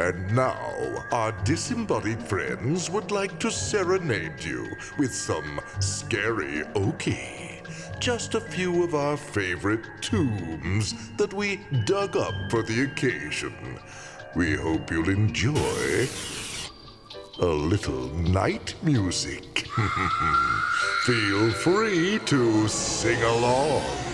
And now, our disembodied friends would like to serenade you with some scary oki. Just a few of our favorite tombs that we dug up for the occasion. We hope you'll enjoy a little night music. Feel free to sing along.